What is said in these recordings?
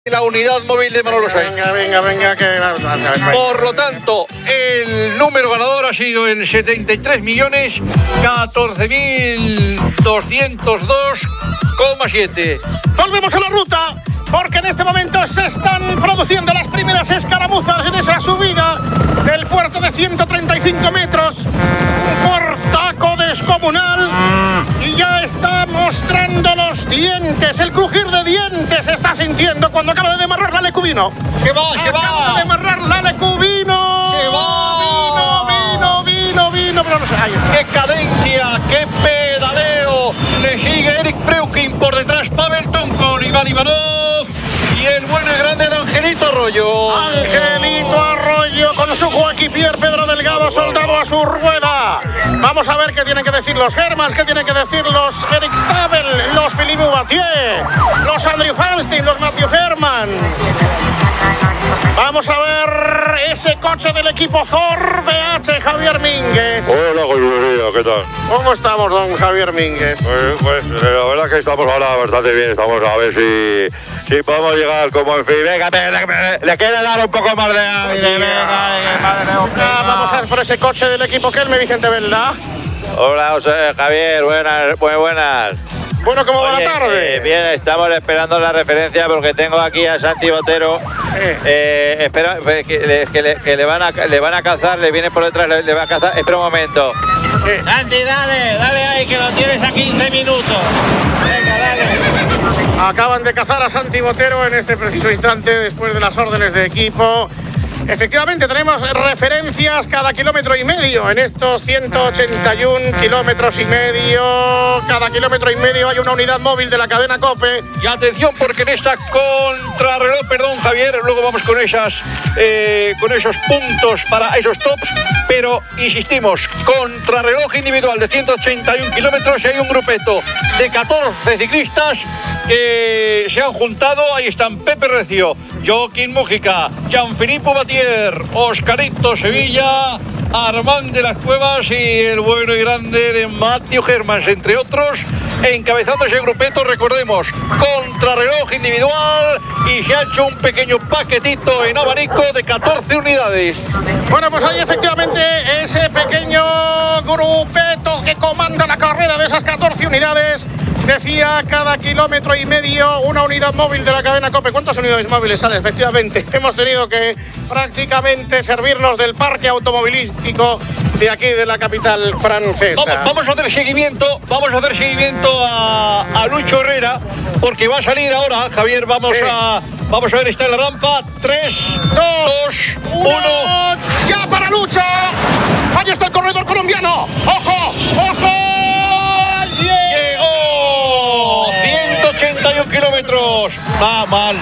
La unidad móvil de Manolo Sainz. Venga, que... Por lo tanto, el número ganador ha sido el 73.014.202,7. Volvemos a la ruta, porque en este momento se están produciendo las primeras escaramuzas en esa subida del puerto de 135 metros. Un portaco descomunal y ya está mostrando los dientes. El crujir de dientes se está sintiendo cuando acaba de demarrar la Lecubino. ¡Se va! Acaba de demarrar la Lecubino. ¡Se va! Vino, pero no sé. ¡Qué cadencia! ¡Qué pedaleo! Le sigue Eric Preukin por detrás, Pavel Tunkon, Iván Ivanov y el bueno y grande de Angelito Arroyo. Angelito Arroyo con su Joaquín Pierre Pedro Delgado soldado a su rueda. Vamos a ver qué tienen que decir los Hermans, qué tienen que decir los Eric Tavel, los Philippe Boutier, los Andrew Fanstein, los Matthew Herman. Vamos a ver ese coche del equipo Thor BH, Javier Mínguez. Hola, José, ¿qué tal? ¿Cómo estamos, don Javier Mínguez? Pues la verdad que estamos ahora bastante bien. Estamos a ver si podemos llegar como en fin. Venga, le quiere dar un poco más de aire. Vamos a ver por ese coche del equipo Kelme, Vicente Velda. Hola, José, Javier, muy buenas. Bueno, ¿cómo va la tarde? Bien, estamos esperando la referencia porque tengo aquí a Santi Botero. Espera, que le van a cazar, le viene por detrás, le va a cazar. Espera un momento. Santi, dale ahí, que lo tienes a 15 minutos. Venga, dale. Acaban de cazar a Santi Botero en este preciso instante después de las órdenes de equipo. Efectivamente, tenemos referencias cada kilómetro y medio en estos 181 kilómetros y medio. Cada kilómetro y medio hay una unidad móvil de la cadena COPE. Y atención, porque en esta contrarreloj, perdón, Javier, luego vamos con esos puntos para esos tops, pero insistimos, contrarreloj individual de 181 kilómetros y hay un grupeto de 14 ciclistas que se han juntado. Ahí están Pepe Recio, Joaquín Mújica, Jean-Philippe Boutier, Oscarito Sevilla, Armand de las Cuevas y el bueno y grande de Matthew Hermans, entre otros, encabezando ese grupeto. Recordemos, contrarreloj individual y se ha hecho un pequeño paquetito en abanico de 14 unidades. Bueno, pues hay efectivamente ese pequeño grupeto que comanda la carrera de esas 14 unidades. Decía, cada kilómetro y medio una unidad móvil de la cadena COPE. ¿Cuántas unidades móviles sale? Efectivamente, hemos tenido que prácticamente servirnos del parque automovilístico de aquí, de la capital francesa. Vamos a hacer seguimiento a Lucho Herrera, porque va a salir ahora, Javier, vamos a ver, está en la rampa. 3, 2, 1. ¡Ya para Lucho! ¡Ahí está el corredor colombiano! ¡Ojo! ¡Llegó! 181 kilómetros. Va mal.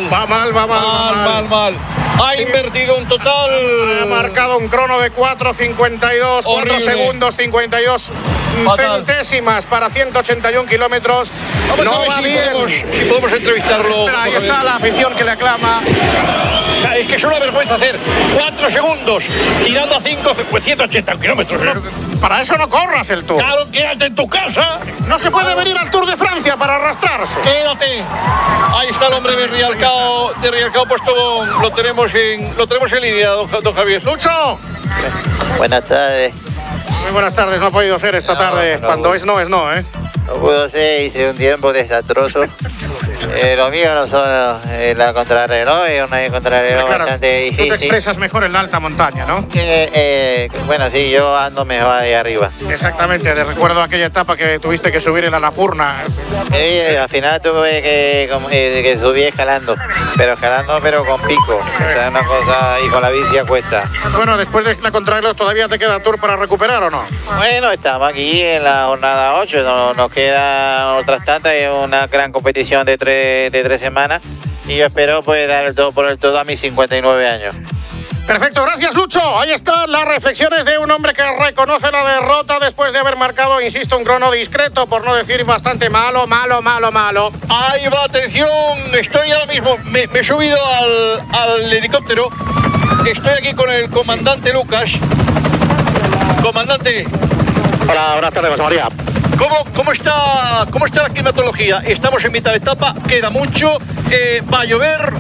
Ha invertido un total. Ha marcado un crono de 4.52, 4 segundos 52 centésimas para 181 kilómetros. Vamos a ver si podemos entrevistarlo. Espera, ahí está la afición que le aclama. Es que es una vergüenza hacer 4 segundos tirando a 180 kilómetros. Para eso no corras el Tour. Claro, quédate en tu casa. No se puede venir al Tour de Francia para arrastrarse. Quédate. Ahí está el hombre de Rialcao puesto. Lo tenemos en línea, don Javier. Lucho. Buenas tardes. Muy buenas tardes. No ha podido ser esta tarde. Cuando es no, ¿eh? No pudo ser, hice un tiempo desastroso. Lo mío no son la contrarreloj, es una contrarreloj bastante difícil. Tú te expresas mejor en la alta montaña, ¿no? Bueno, sí, yo ando mejor ahí arriba. Exactamente, te recuerdo aquella etapa que tuviste que subir en la Annapurna. Al final tuve que subir escalando, pero con pico. O sea, una cosa, y con la bici a cuesta. Bueno, después de la contrarreloj, ¿todavía te queda Tour para recuperar o no? Bueno, estamos aquí en la jornada 8, nos quedan otras tantas, es una gran competición de tres semanas y yo espero pues dar el todo por el todo a mis 59 años. Perfecto, gracias Lucho. Ahí están las reflexiones de un hombre que reconoce la derrota después de haber marcado, insisto, un crono discreto, por no decir bastante malo. Ahí va, atención, estoy ahora mismo, me he subido al helicóptero, estoy aquí con el comandante Lucas. Comandante. Hola, buenas tardes, José María. ¿Cómo está la climatología? Estamos en mitad de etapa, queda mucho va a llover.